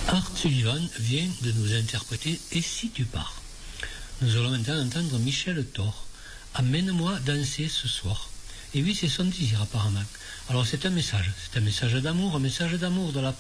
Art Sullivan vient de nous interpréter « Et si tu pars ?» Nous allons maintenant entendre Michel Thor. « Amène-moi danser ce soir ». Et oui, c'est son désir apparemment. Alors c'est un message d'amour de la